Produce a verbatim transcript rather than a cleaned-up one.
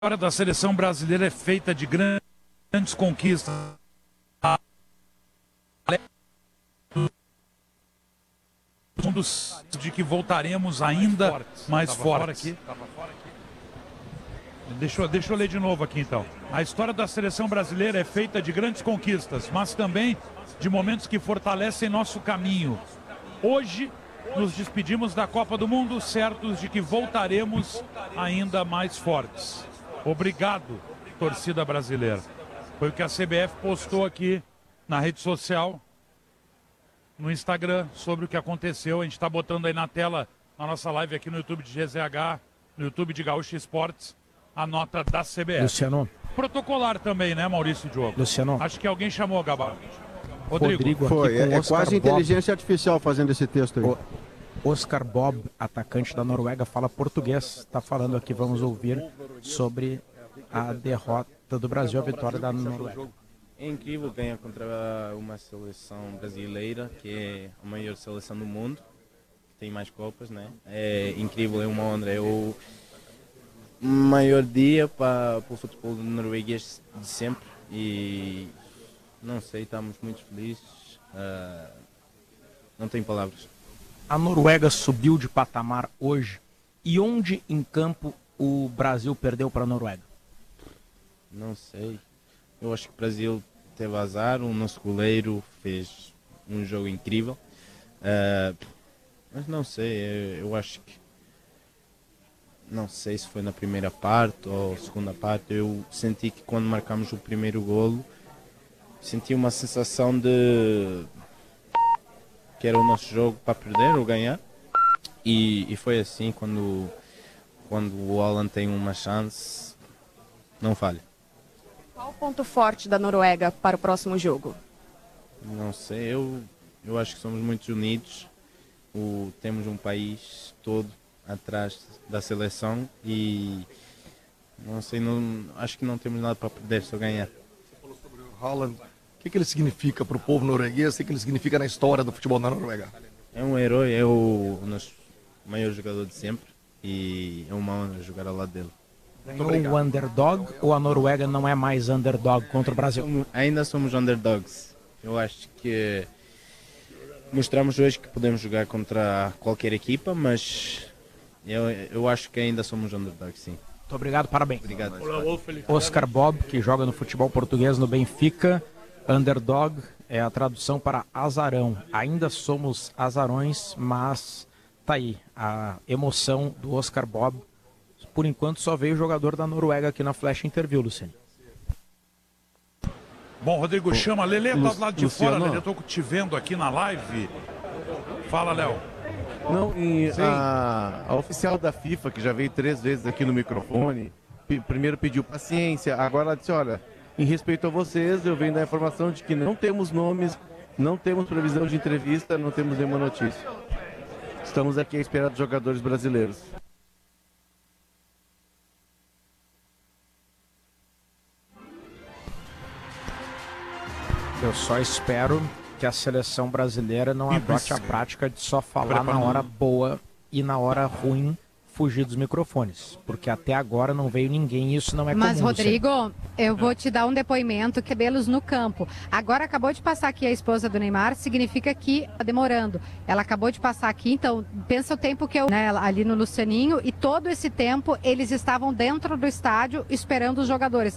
A história da seleção brasileira é feita de grandes conquistas. De que voltaremos ainda mais fortes. Deixa eu, deixa eu ler de novo aqui então. A história da seleção brasileira é feita de grandes conquistas, mas também de momentos que fortalecem nosso caminho. Hoje nos despedimos da Copa do Mundo, certos de que voltaremos ainda mais fortes. Obrigado, torcida brasileira. Foi o que a C B F postou aqui na rede social, no Instagram, sobre o que aconteceu. A gente está botando aí na tela, na nossa live aqui no YouTube de G Z H, no YouTube de Gaúcho Esportes, a nota da C B F. Luciano. Protocolar também, né, Maurício e Diogo? Luciano. Acho que alguém chamou, Gabá. Rodrigo. Rodrigo Foi, é, é quase Bob. inteligência artificial fazendo esse texto aí. O Oscar Bob, atacante da Noruega, fala português. Está falando aqui, vamos ouvir sobre a derrota do Brasil, a vitória da Noruega. É incrível ganhar contra uma seleção brasileira, que é a maior seleção do mundo, que tem mais copas, né? É incrível, é uma honra. É o maior dia para, para o futebol norueguês de sempre e não sei, estamos muito felizes. Uh, não tem palavras. A Noruega subiu de patamar hoje. E onde em campo o Brasil perdeu para a Noruega? Não sei. Eu acho que o Brasil teve azar. O nosso goleiro fez um jogo incrível. Uh, mas não sei. Eu, eu acho que... Não sei se foi na primeira parte ou segunda parte. Eu senti que quando marcamos o primeiro golo, senti uma sensação de... que era o nosso jogo para perder ou ganhar. E, e foi assim, quando, quando o Haaland tem uma chance, não falha. Qual o ponto forte da Noruega para o próximo jogo? Não sei, eu, eu acho que somos muito unidos. O, temos um país todo atrás da seleção e não sei, não, acho que não temos nada para perder, só ganhar. Você falou sobre o Haaland. O que, que ele significa para o povo norueguês? O que, que ele significa na história do futebol na Noruega? É um herói, é o, o nosso maior jogador de sempre e é uma honra jogar ao lado dele. Ganhou o underdog ou a Noruega não é mais underdog contra o Brasil? Somos, ainda somos underdogs. Eu acho que mostramos hoje que podemos jogar contra qualquer equipa, mas eu, eu acho que ainda somos underdogs, sim. Muito obrigado, parabéns. Obrigado. Oscar Bob, que joga no futebol português no Benfica. Underdog é a tradução para azarão. Ainda somos azarões, mas tá aí a emoção do Oscar Bob. Por enquanto só veio o jogador da Noruega aqui na Flash Interview, Luciano. Bom, Rodrigo, chama. Lelê tá do lado de Luciano. fora, Lelê. Eu tô te vendo aqui na live. Fala, Léo. Não, e a, a oficial da FIFA, que já veio três vezes aqui no microfone, p- primeiro pediu paciência, agora ela disse, olha, em respeito a vocês, eu venho da informação de que não temos nomes, não temos previsão de entrevista, não temos nenhuma notícia. Estamos aqui à espera dos jogadores brasileiros. Eu só espero que a seleção brasileira não adote a prática de só falar na hora boa e na hora ruim fugir dos microfones, porque até agora não veio ninguém e isso não é comum. Mas, Rodrigo, eu vou te dar um depoimento, cabelos no campo. Agora acabou de passar aqui a esposa do Neymar, significa que está demorando. Ela acabou de passar aqui, então pensa o tempo que eu, né, ali no Lucianinho, e todo esse tempo eles estavam dentro do estádio esperando os jogadores.